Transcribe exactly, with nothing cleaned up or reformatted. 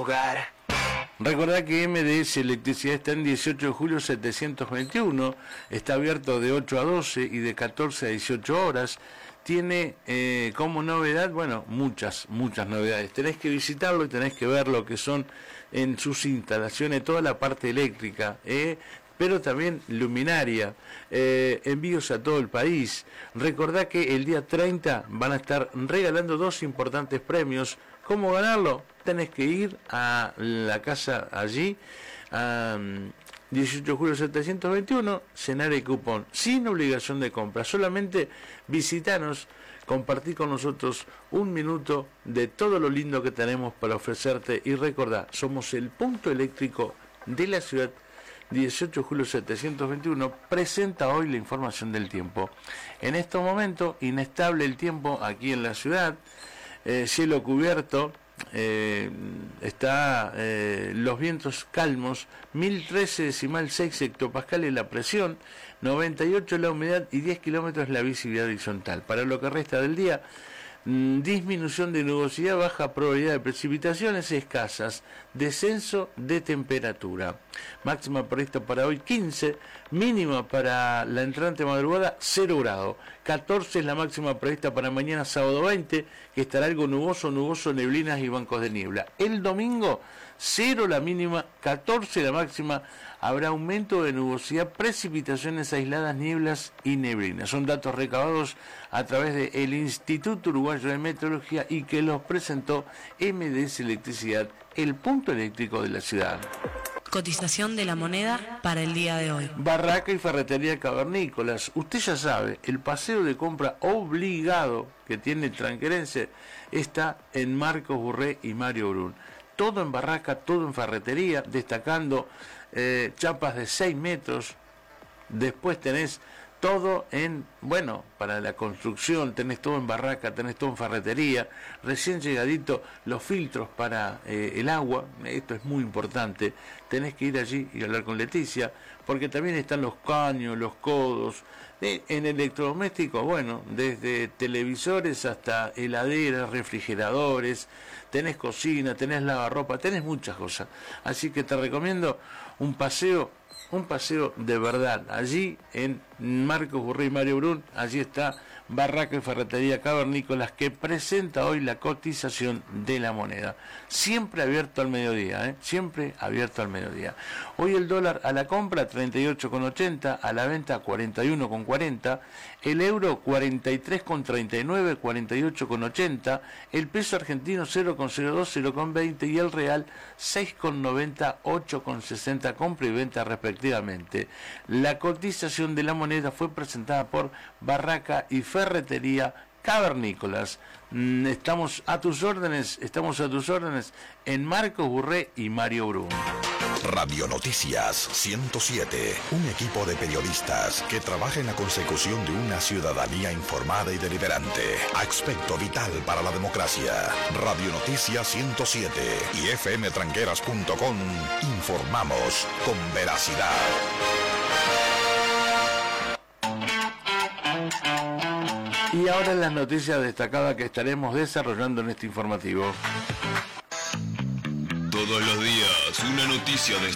hogar. Recordá que M D S Electricidad está en dieciocho de julio setecientos veintiuno, está abierto de ocho a doce y de catorce a dieciocho horas. Tiene eh, como novedad, bueno, muchas, muchas novedades. Tenés que visitarlo y tenés que ver lo que son en sus instalaciones, toda la parte eléctrica, eh, pero también luminaria, eh, envíos a todo el país. Recordá que el día treinta van a estar regalando dos importantes premios. ¿Cómo ganarlo? Tenés que ir a la casa allí, a dieciocho de julio setecientos veintiuno, llenar el cupón, sin obligación de compra. Solamente visitanos, compartí con nosotros un minuto de todo lo lindo que tenemos para ofrecerte. Y recordá, somos el punto eléctrico de la ciudad. dieciocho de julio setecientos veintiuno presenta hoy la información del tiempo. En estos momentos, inestable el tiempo aquí en la ciudad, eh, cielo cubierto, eh, está eh, los vientos calmos, mil trece decimal seis hectopascales la presión, noventa y ocho la humedad y diez kilómetros la visibilidad horizontal. Para lo que resta del día, disminución de nubosidad, baja probabilidad de precipitaciones escasas, descenso de temperatura. Máxima prevista para hoy quince, mínima para la entrante madrugada cero grado. catorce es la máxima prevista para mañana sábado veinte, que estará algo nuboso, nuboso, neblinas y bancos de niebla. El domingo cero la mínima, catorce la máxima, habrá aumento de nubosidad, precipitaciones aisladas, nieblas y neblinas. Son datos recabados a través del Instituto Uruguayo de Meteorología y que los presentó M D S Electricidad, el punto eléctrico de la ciudad. Cotización de la moneda para el día de hoy. Barraca y ferretería Cavernícolas. Usted ya sabe, el paseo de compra obligado que tiene el tranquerense está en Marcos Burré y Mario Brun. Todo en barraca, todo en ferretería, destacando eh, chapas de seis metros. Después tenés todo en, bueno, para la construcción, tenés todo en barraca, tenés todo en ferretería. Recién llegadito los filtros para eh, el agua, esto es muy importante. Tenés que ir allí y hablar con Leticia, porque también están los caños, los codos. Eh, en electrodomésticos, bueno, desde televisores hasta heladeras, refrigeradores, tenés cocina, tenés lavarropa, tenés muchas cosas. Así que te recomiendo un paseo, un paseo de verdad. Allí en Marcos Burré y Mario Brun, allí está Barraca y Ferretería Cavernícolas, que presenta hoy la cotización de la moneda. Siempre abierto al mediodía, ¿eh? Siempre abierto al mediodía. Hoy el dólar a la compra treinta y ocho con ochenta, a la venta cuarenta y uno con cuarenta, el euro cuarenta y tres con treinta y nueve, cuarenta y ocho con ochenta, el peso argentino cero con cero dos, cero con veinte y el real seis con noventa, ocho con sesenta, compra y venta respectivamente. La cotización de la moneda fue presentada por Barraca y Ferretería Cavernícolas. Estamos a tus órdenes, estamos a tus órdenes en Marcos Burré y Mario Brun. Radio Noticias ciento siete, un equipo de periodistas que trabaja en la consecución de una ciudadanía informada y deliberante, aspecto vital para la democracia. Radio Noticias ciento siete y f m tranqueras punto com, informamos con veracidad. Y ahora las noticias destacadas que estaremos desarrollando en este informativo. Todos los días, una noticia destacada.